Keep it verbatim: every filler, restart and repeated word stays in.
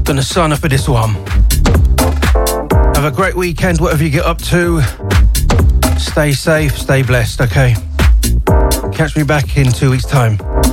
Gonna sign off for this one. Have a great weekend, whatever you get up to. Stay safe, stay blessed, okay? Catch me back in two weeks' time.